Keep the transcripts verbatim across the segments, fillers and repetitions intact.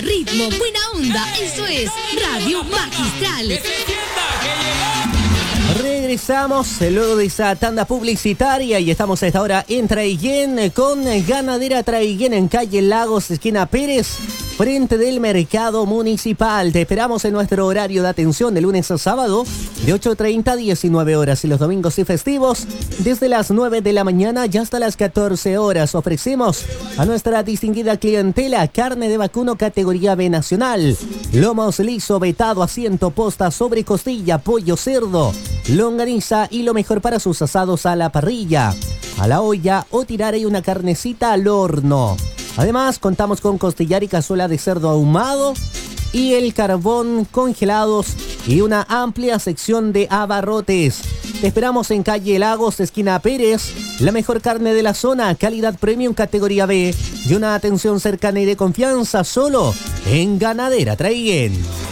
ritmo, buena onda. Eso es Radio Magistral. Regresamos luego de esa tanda publicitaria y estamos a esta hora en Traiguén con Ganadera Traiguén en calle Lagos, esquina Pérez, frente del Mercado Municipal. Te esperamos en nuestro horario de atención de lunes a sábado de ocho treinta a diecinueve horas y los domingos y festivos desde las nueve de la mañana y hasta las catorce horas. Ofrecemos a nuestra distinguida clientela carne de vacuno categoría B nacional, lomos liso, vetado, asiento, posta, sobre costilla, pollo, cerdo, longaniza y lo mejor para sus asados a la parrilla, a la olla o tirar ahí una carnecita al horno. Además, contamos con costillar y cazuela de cerdo ahumado y el carbón congelados y una amplia sección de abarrotes. Te esperamos en calle Lagos, esquina Pérez, la mejor carne de la zona, calidad premium categoría B y una atención cercana y de confianza solo en Ganadera Traiguén.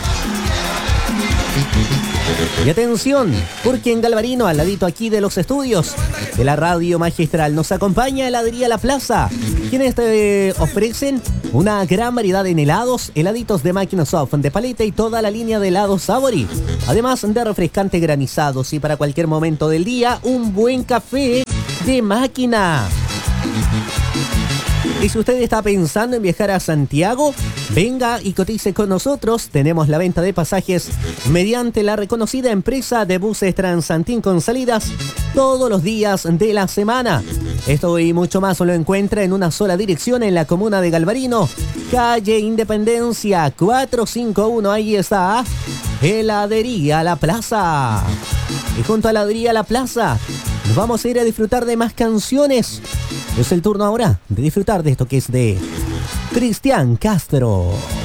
Y atención, porque en Galvarino, al ladito aquí de los estudios de la Radio Magistral, nos acompaña Heladería La Plaza, quienes te ofrecen una gran variedad en helados, heladitos de máquina soft, de paleta y toda la línea de helados Sabori, además de refrescante granizados y para cualquier momento del día, un buen café de máquina. Y si usted está pensando en viajar a Santiago, venga y cotice con nosotros. Tenemos la venta de pasajes mediante la reconocida empresa de buses Transantín con salidas todos los días de la semana. Esto y mucho más lo encuentra en una sola dirección en la comuna de Galvarino, calle Independencia cuatrocientos cincuenta y uno. Ahí está Heladería La Plaza. Y junto a Heladería La Plaza nos vamos a ir a disfrutar de más canciones. Es el turno ahora de disfrutar de esto que es de Cristian Castro.